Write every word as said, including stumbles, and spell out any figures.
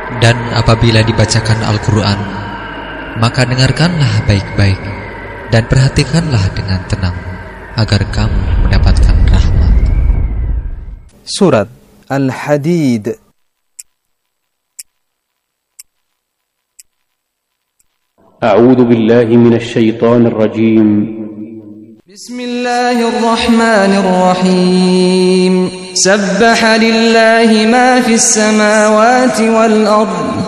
Dan apabila dibacakan Al-Quran, maka dengarkanlah baik-baik dan perhatikanlah dengan tenang, agar kamu mendapatkan rahmat. Surat Al-Hadid. A'udzu billahi minasy syaithanir rajim. Bismillahirrahmanirrahim. Sabbaha lillahi ma fis samawati wal ardh